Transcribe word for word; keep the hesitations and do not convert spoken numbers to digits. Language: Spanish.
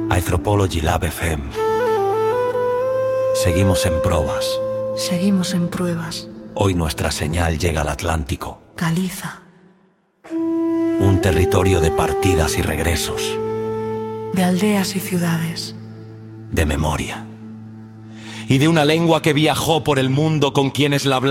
Anthropology Lab F M. Seguimos en probas. Seguimos en pruebas. Hoy nuestra señal llega al Atlántico. Caliza. Un territorio de partidas y regresos. De aldeas y ciudades. De memoria. Y de una lengua que viajó por el mundo con quienes la hablaban.